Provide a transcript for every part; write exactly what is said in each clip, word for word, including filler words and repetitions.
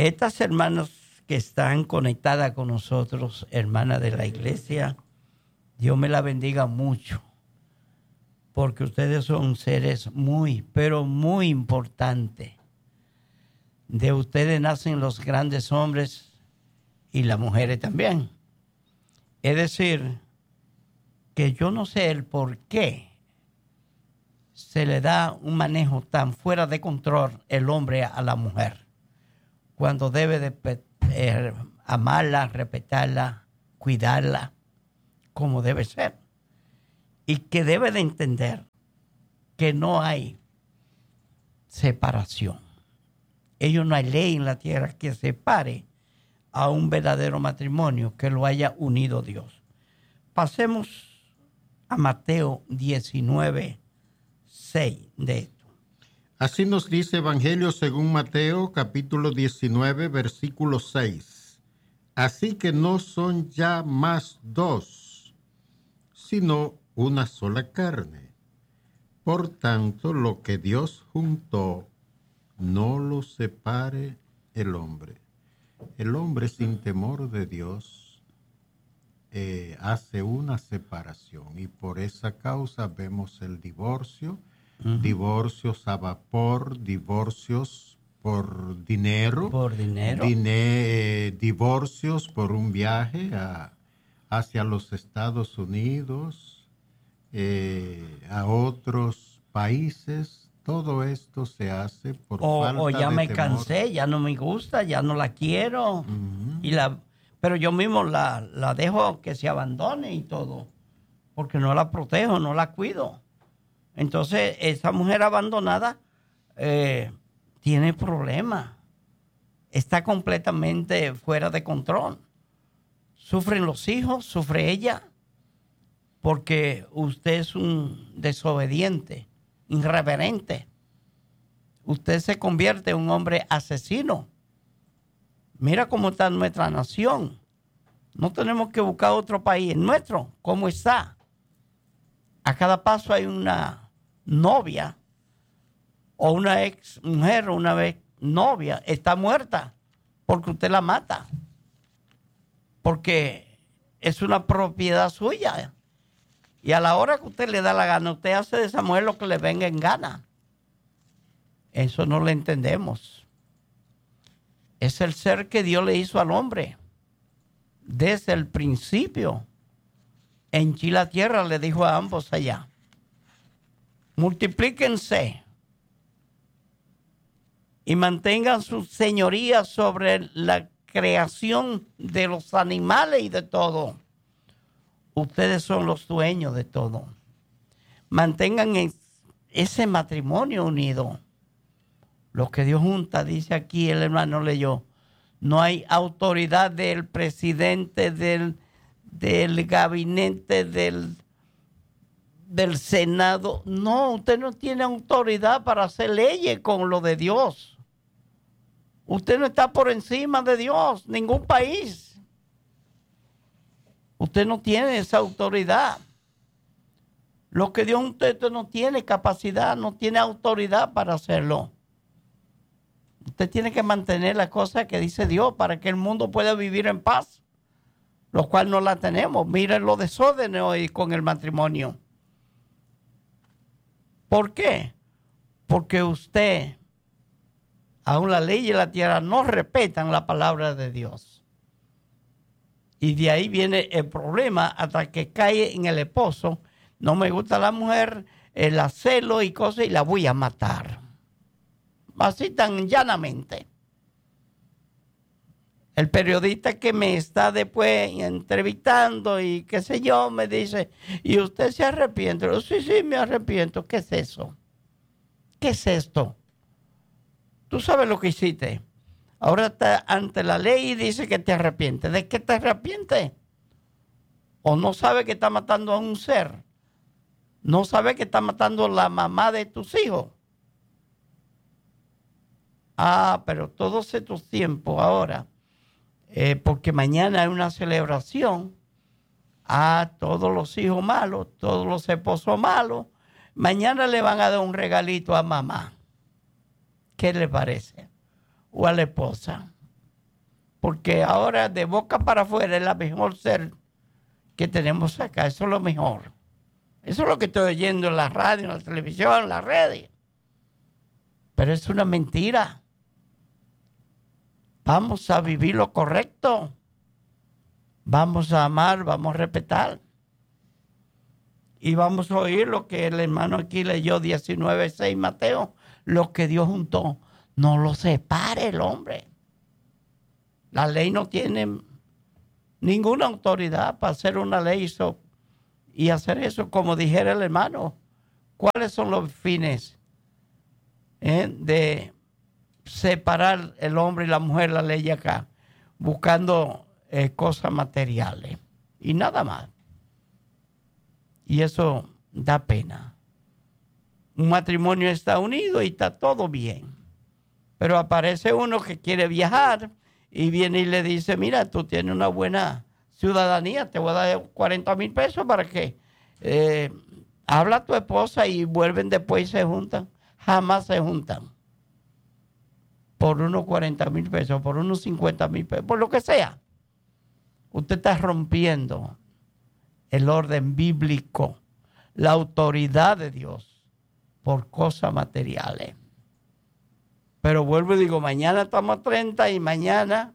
Estas hermanas que están conectadas con nosotros, hermanas de la iglesia, Dios me la bendiga mucho, porque ustedes son seres muy, pero muy importantes. De ustedes nacen los grandes hombres y las mujeres también. Es decir, que yo no sé el por qué se le da un manejo tan fuera de control el hombre a la mujer, cuando debe de eh, amarla, respetarla, cuidarla, como debe ser. Y que debe de entender que no hay separación. Ellos no hay ley en la tierra que separe a un verdadero matrimonio, que lo haya unido Dios. Pasemos a Mateo diecinueve, seis de esto. Así nos dice Evangelio según Mateo, capítulo diecinueve, versículo seis. Así que no son ya más dos, sino una sola carne. Por tanto, lo que Dios juntó, no lo separe el hombre. El hombre sin temor de Dios eh, hace una separación, y por esa causa vemos el divorcio, uh-huh. divorcios a vapor, divorcios por dinero, por dinero, dine, divorcios por un viaje a, hacia los Estados Unidos, eh, a otros países. Todo esto se hace por o, falta o ya de me temor. cansé, ya no me gusta, ya no la quiero. Uh-huh. Y la, pero yo mismo la, la dejo que se abandone y todo, porque no la protejo, no la cuido. Entonces, esa mujer abandonada eh, tiene problemas. Está completamente fuera de control. Sufren los hijos, sufre ella, porque usted es un desobediente, irreverente. Usted se convierte en un hombre asesino. Mira cómo está nuestra nación. No tenemos que buscar otro país. En nuestro, ¿cómo está? A cada paso hay una novia o una ex mujer o una ex novia. Está muerta porque usted la mata. Porque es una propiedad suya. Y a la hora que usted le da la gana, usted hace de esa mujer lo que le venga en gana. Eso no lo entendemos. Es el ser que Dios le hizo al hombre. Desde el principio, en la tierra le dijo a ambos allá: multiplíquense y mantengan su señoría sobre la creación de los animales y de todo. Ustedes son los dueños de todo. Mantengan ese matrimonio unido. Lo que Dios junta, dice aquí el hermano leyó, no hay autoridad del presidente, del, del gabinete, del, del Senado. No, usted no tiene autoridad para hacer leyes con lo de Dios. Usted no está por encima de Dios, ningún país. Usted no tiene esa autoridad. Lo que Dios usted no tiene capacidad, no tiene autoridad para hacerlo. Usted tiene que mantener la cosa que dice Dios para que el mundo pueda vivir en paz, lo cual no la tenemos. Miren los desórdenes hoy con el matrimonio. ¿Por qué? Porque usted, aún la ley y la tierra no respetan la palabra de Dios. Y de ahí viene el problema hasta que cae en el esposo. No me gusta la mujer, el celo y cosas, y la voy a matar. Así tan llanamente. El periodista que me está después entrevistando y qué sé yo, me dice, ¿y usted se arrepiente? Yo, sí, sí, me arrepiento. ¿Qué es eso? ¿Qué es esto? Tú sabes lo que hiciste. Ahora está ante la ley y dice que te arrepientes. ¿De qué te arrepientes? ¿O no sabe que está matando a un ser? ¿No sabe que está matando a la mamá de tus hijos? Ah, pero todos estos tiempos ahora, eh, porque mañana hay una celebración, ah, todos los hijos malos, todos los esposos malos, mañana le van a dar un regalito a mamá. ¿Qué le parece? O a la esposa. Porque ahora de boca para afuera es la mejor ser que tenemos acá. Eso es lo mejor. Eso es lo que estoy oyendo en la radio, en la televisión, en las redes. Pero es una mentira. Vamos a vivir lo correcto. Vamos a amar, vamos a respetar. Y vamos a oír lo que el hermano aquí leyó, diecinueve seis Mateo. Lo que Dios juntó, no lo separe el hombre. La ley no tiene ninguna autoridad para hacer una ley so, y hacer eso, como dijera el hermano. ¿Cuáles son los fines eh, de separar el hombre y la mujer, la ley acá? Buscando eh, cosas materiales y nada más. Y eso da pena. Un matrimonio está unido y está todo bien. Pero aparece uno que quiere viajar y viene y le dice, mira, tú tienes una buena ciudadanía, te voy a dar cuarenta mil pesos para que eh, habla a tu esposa y vuelven después y se juntan. Jamás se juntan. Por unos cuarenta mil pesos, por unos cincuenta mil pesos, por lo que sea. Usted está rompiendo el orden bíblico, la autoridad de Dios, por cosas materiales. Pero vuelvo y digo, mañana estamos a treinta y mañana,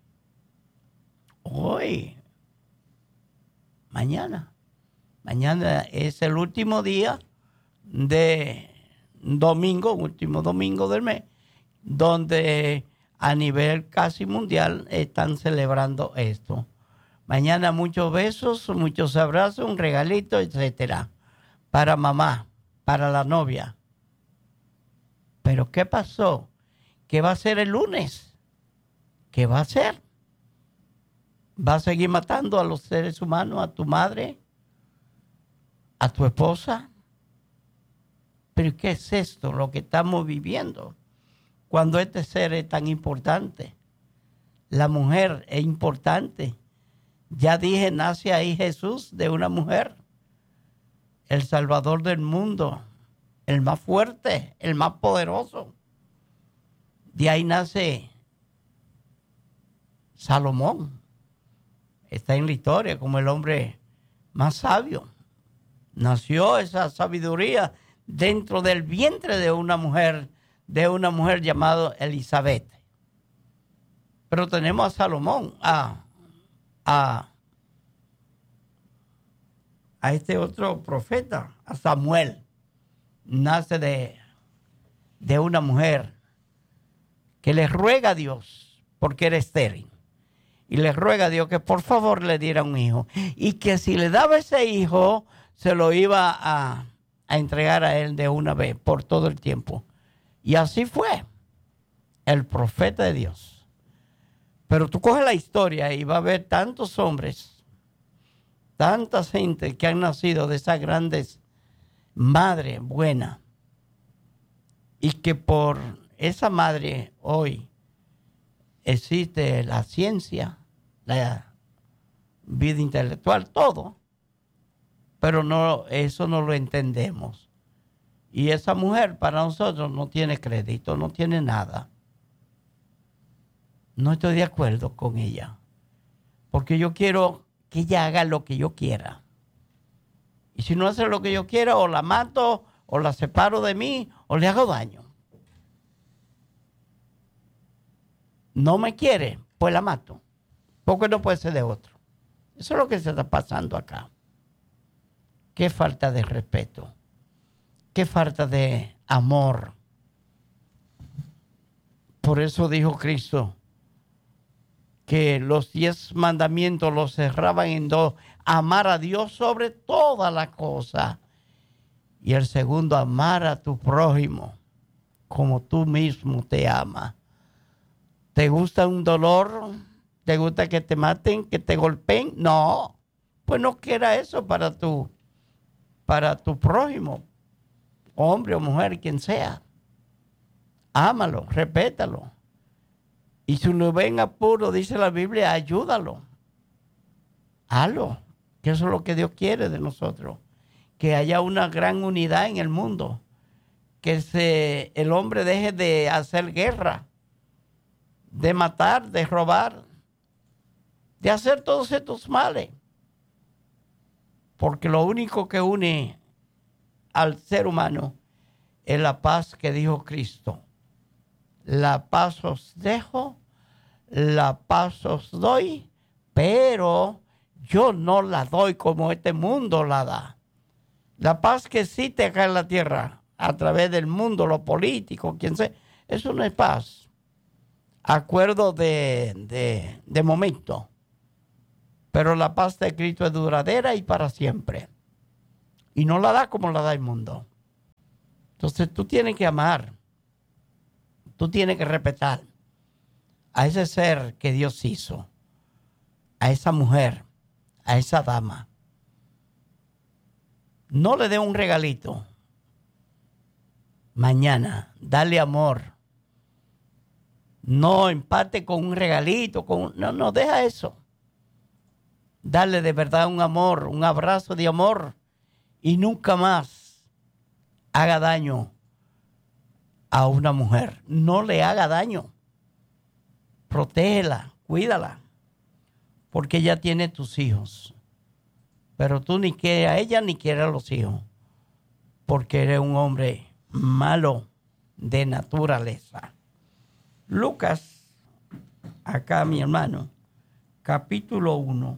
hoy, mañana, mañana es el último día de domingo, último domingo del mes, donde a nivel casi mundial están celebrando esto. Mañana muchos besos, muchos abrazos, un regalito, etcétera, para mamá, para la novia. Pero ¿qué pasó? ¿Qué va a hacer el lunes? ¿Qué va a hacer? ¿Va a seguir matando a los seres humanos, a tu madre, a tu esposa? ¿Pero qué es esto, lo que estamos viviendo? Cuando este ser es tan importante. La mujer es importante. Ya dije, nace ahí Jesús de una mujer. El Salvador del mundo. El más fuerte, el más poderoso. De ahí nace Salomón. Está en la historia como el hombre más sabio. Nació esa sabiduría dentro del vientre de una mujer, de una mujer llamada Elizabeth. Pero tenemos a Salomón, a, a, a este otro profeta, a Samuel. Nace de, de una mujer que le ruega a Dios, porque era estéril, y le ruega a Dios que por favor le diera un hijo, y que si le daba ese hijo, se lo iba a, a entregar a él de una vez, por todo el tiempo. Y así fue, el profeta de Dios. Pero tú coges la historia y va a ver tantos hombres, tanta gente que han nacido de esas grandes madres buenas, y que por esa madre hoy existe la ciencia, la vida intelectual, todo. Pero no, eso no lo entendemos. Y esa mujer para nosotros no tiene crédito, no tiene nada. No estoy de acuerdo con ella. Porque yo quiero que ella haga lo que yo quiera. Y si no hace lo que yo quiera, o la mato, o la separo de mí, o le hago daño. No me quiere, pues la mato. Porque no puede ser de otro. Eso es lo que se está pasando acá. Qué falta de respeto. Qué falta de amor. Por eso dijo Cristo que los diez mandamientos los cerraban en dos. Amar a Dios sobre todas las cosas. Y el segundo, amar a tu prójimo como tú mismo te amas. ¿Te gusta un dolor? ¿Te gusta que te maten, que te golpeen? No, pues no quiera eso para tu, para tu prójimo, hombre o mujer, quien sea. Ámalo, respétalo. Y si lo ven apuro, dice la Biblia, ayúdalo. Hazlo, que eso es lo que Dios quiere de nosotros. Que haya una gran unidad en el mundo. Que se, el hombre deje de hacer guerra, de matar, de robar, de hacer todos estos males. Porque lo único que une al ser humano es la paz que dijo Cristo. La paz os dejo, la paz os doy, pero yo no la doy como este mundo la da. La paz que existe acá en la tierra, a través del mundo, lo político, quien sea, eso no es paz. Acuerdo de, de, de momento. Pero la paz de Cristo es duradera y para siempre. Y no la da como la da el mundo. Entonces tú tienes que amar. Tú tienes que respetar a ese ser que Dios hizo. A esa mujer. A esa dama. No le dé un regalito. Mañana, dale amor. No empate con un regalito. Con, no, no, deja eso. Dale de verdad un amor, un abrazo de amor. Y nunca más haga daño a una mujer. No le haga daño. Protégela, cuídala. Porque ella tiene tus hijos. Pero tú ni quieres a ella ni quieres a los hijos. Porque eres un hombre malo de naturaleza. Lucas, acá mi hermano, capítulo uno,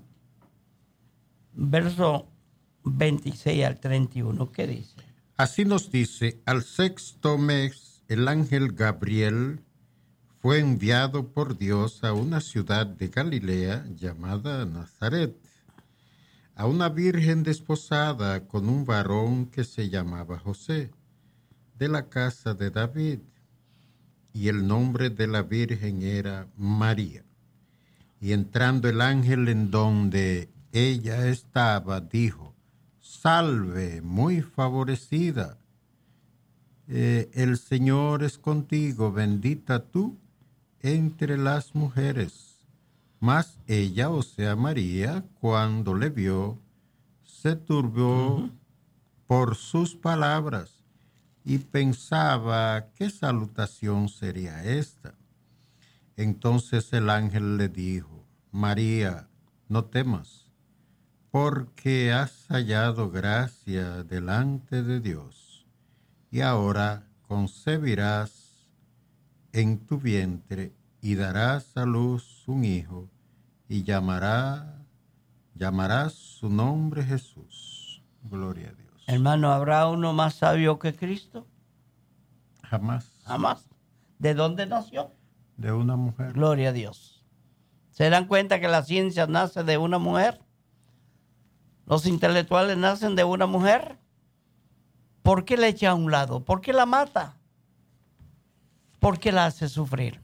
verso veintiséis al treinta y uno, ¿qué dice? Así nos dice: al sexto mes, el ángel Gabriel fue enviado por Dios a una ciudad de Galilea llamada Nazaret, a una virgen desposada con un varón que se llamaba José, de la casa de David, y el nombre de la virgen era María. Y entrando el ángel en donde ella estaba, dijo: salve, muy favorecida, eh, el Señor es contigo, bendita tú entre las mujeres. Mas ella, o sea María, cuando le vio, se turbó uh-huh. por sus palabras y pensaba qué salutación sería esta. Entonces el ángel le dijo: María, no temas, porque has hallado gracia delante de Dios, y ahora concebirás en tu vientre y darás a luz un hijo, y llamará, llamarás su nombre Jesús. Gloria a Dios. Hermano, ¿habrá uno más sabio que Cristo? Jamás. Jamás. ¿De dónde nació? De una mujer. Gloria a Dios. ¿Se dan cuenta que la ciencia nace de una mujer? Los intelectuales nacen de una mujer. ¿Por qué la echa a un lado? ¿Por qué la mata? ¿Por qué la hace sufrir?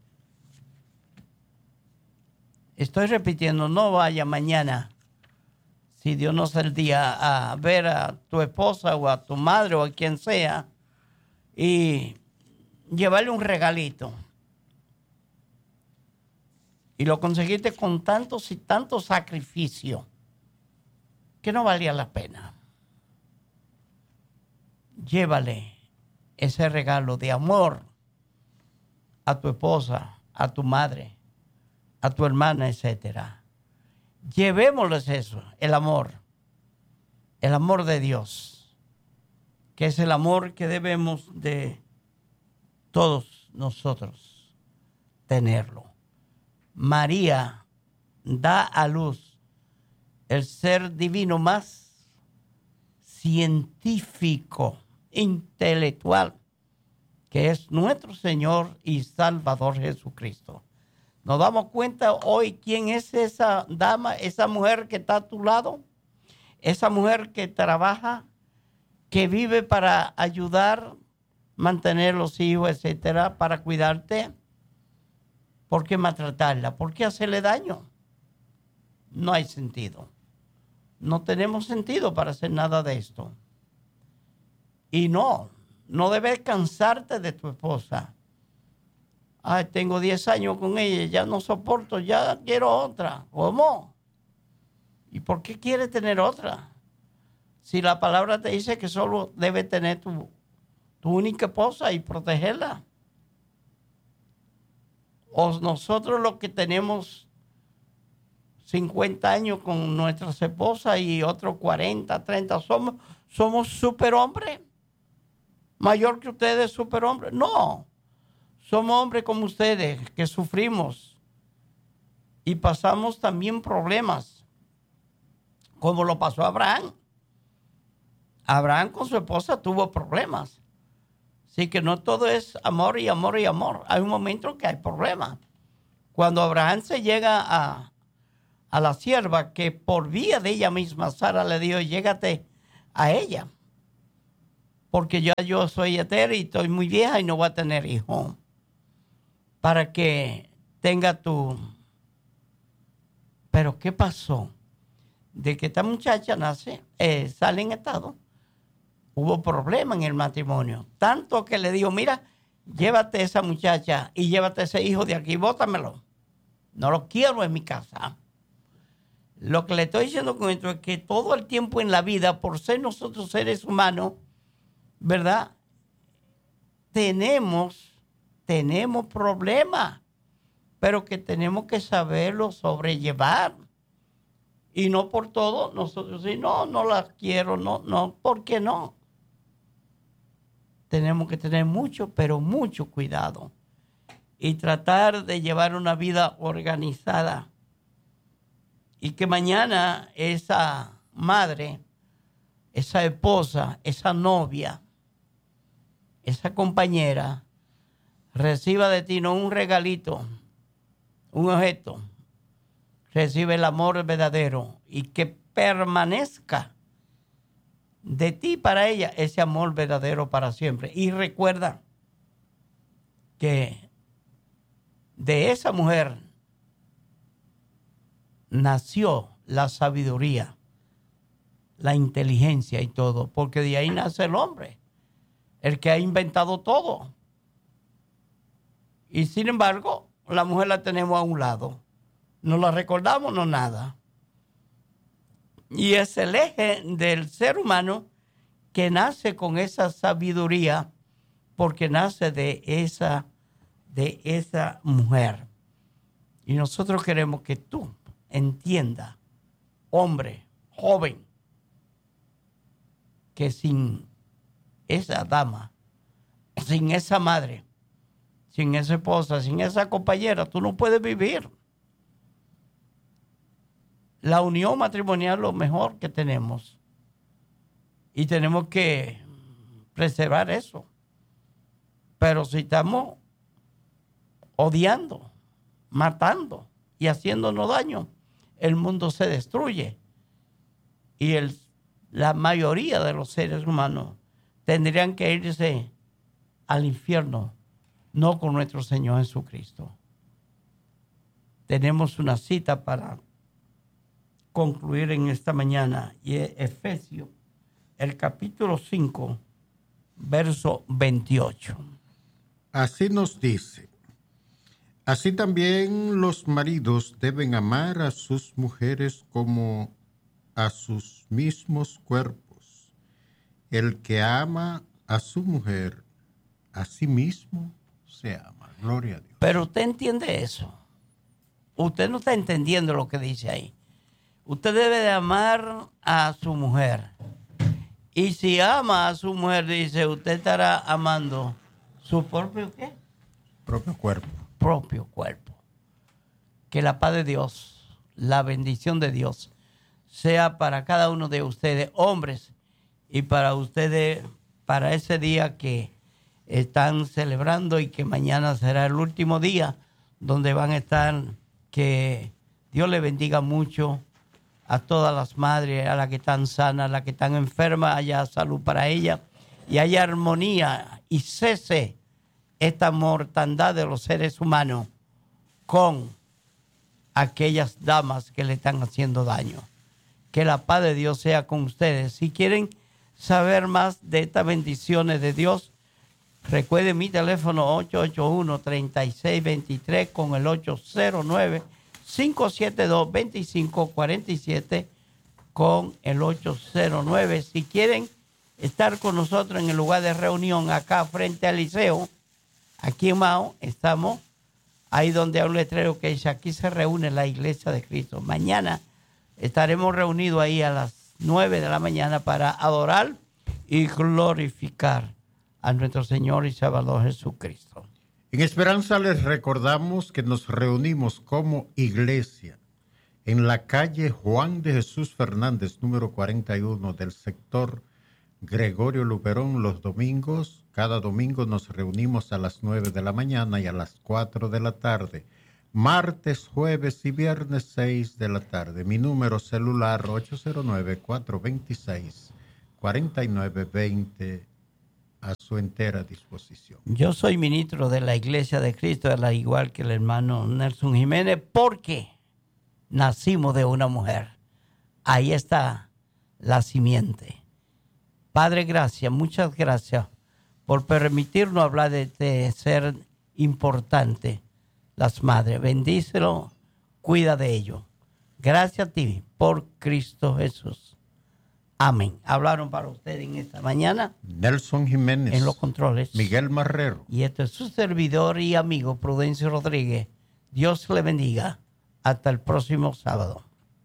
Estoy repitiendo, no vaya mañana, si Dios nos da el día, a ver a tu esposa o a tu madre o a quien sea y llevarle un regalito. Y lo conseguiste con tantos y tantos sacrificios que no valía la pena. Llévale ese regalo de amor a tu esposa, a tu madre, a tu hermana, etcétera. Llevémosles eso, el amor, el amor de Dios, que es el amor que debemos de todos nosotros tenerlo. María da a luz el ser divino más científico, intelectual, que es nuestro Señor y Salvador Jesucristo. ¿Nos damos cuenta hoy quién es esa dama, esa mujer que está a tu lado? Esa mujer que trabaja, que vive para ayudar, mantener los hijos, etcétera, para cuidarte. ¿Por qué maltratarla? ¿Por qué hacerle daño? No hay sentido. No tenemos sentido para hacer nada de esto. Y no, no debes cansarte de tu esposa. Ay, tengo diez años con ella, ya no soporto, ya quiero otra. ¿Cómo? ¿Y por qué quieres tener otra? Si la palabra te dice que solo debes tener tu, tu única esposa y protegerla. O nosotros los que tenemos cincuenta años con nuestras esposas y otros cuarenta, treinta. Somos, somos superhombres. Mayor que ustedes, superhombres. No. Somos hombres como ustedes que sufrimos y pasamos también problemas, como lo pasó a Abraham. Abraham con su esposa tuvo problemas. Así que no todo es amor y amor y amor. Hay un momento que hay problemas. Cuando Abraham se llega a, a la sierva, que por vía de ella misma, Sara le dijo, llégate a ella. Porque ya yo soy etérea y estoy muy vieja y no voy a tener hijo. Para que tenga tu... Pero ¿qué pasó? De que esta muchacha nace, eh, sale en estado, hubo problema en el matrimonio. Tanto que le dijo, mira, llévate esa muchacha y llévate ese hijo de aquí, bótamelo. No lo quiero en mi casa. Lo que le estoy diciendo con esto es que todo el tiempo en la vida, por ser nosotros seres humanos, ¿verdad? Tenemos, tenemos problemas, pero que tenemos que saberlo sobrellevar. Y no por todo, nosotros sí, no, no la quiero, no, no, ¿por qué no? Tenemos que tener mucho, pero mucho cuidado. Y tratar de llevar una vida organizada. Y que mañana esa madre, esa esposa, esa novia, esa compañera, reciba de ti no un regalito, un objeto, recibe el amor verdadero y que permanezca de ti para ella ese amor verdadero para siempre. Y recuerda que de esa mujer nació la sabiduría, la inteligencia y todo, porque de ahí nace el hombre, el que ha inventado todo. Y sin embargo, la mujer la tenemos a un lado. No la recordamos, no nada. Y es el eje del ser humano que nace con esa sabiduría, porque nace de esa de esa mujer. Y nosotros queremos que tú entiendas, hombre, joven, que sin esa dama, sin esa madre, sin esa esposa, sin esa compañera, tú no puedes vivir. La unión matrimonial es lo mejor que tenemos. Y tenemos que preservar eso. Pero si estamos odiando, matando y haciéndonos daño, el mundo se destruye. Y el, la mayoría de los seres humanos tendrían que irse al infierno, no con nuestro Señor Jesucristo. Tenemos una cita para concluir en esta mañana, y es Efesios, el capítulo cinco, verso veintiocho. Así nos dice: así también los maridos deben amar a sus mujeres como a sus mismos cuerpos. El que ama a su mujer, a sí mismo se ama. Gloria a Dios. Pero usted entiende eso. Usted no está entendiendo lo que dice ahí. Usted debe de amar a su mujer. Y si ama a su mujer, dice, usted estará amando su propio ¿qué? Propio cuerpo. Propio cuerpo. Que la paz de Dios, la bendición de Dios, sea para cada uno de ustedes, hombres, y para ustedes, para ese día que están celebrando y que mañana será el último día donde van a estar. Que Dios les bendiga mucho a todas las madres, a las que están sanas, a las que están enfermas, haya salud para ellas y haya armonía y cese esta mortandad de los seres humanos con aquellas damas que le están haciendo daño. Que la paz de Dios sea con ustedes. Si quieren saber más de estas bendiciones de Dios, recuerden mi teléfono ocho ocho uno, tres seis dos tres con el ocho cero nueve, cinco siete dos, dos cinco cuatro siete con el ocho cero nueve. Si quieren estar con nosotros en el lugar de reunión acá frente al liceo, aquí en Mao, estamos ahí donde hay un letrero que dice, aquí se reúne la Iglesia de Cristo. Mañana estaremos reunidos ahí a las nueve de la mañana para adorar y glorificar a nuestro Señor y Salvador Jesucristo. En Esperanza les recordamos que nos reunimos como iglesia en la calle Juan de Jesús Fernández, número cuarenta y uno, del sector Gregorio Luperón, los domingos. Cada domingo nos reunimos a las nueve de la mañana y a las cuatro de la tarde. Martes, jueves y viernes, seis de la tarde. Mi número celular, ocho cero nueve, cuatro dos seis, cuatro nueve dos cero, a su entera disposición. Yo soy ministro de la Iglesia de Cristo, al igual que el hermano Nelson Jiménez, porque nacimos de una mujer. Ahí está la simiente. Padre, gracias, muchas gracias por permitirnos hablar de, de ser importante las madres. Bendícelo, cuida de ellos. Gracias a ti por Cristo Jesús. Amén. Hablaron para ustedes en esta mañana Nelson Jiménez, en los controles, Miguel Marrero. Y este es su servidor y amigo Prudencio Rodríguez. Dios le bendiga. Hasta el próximo sábado.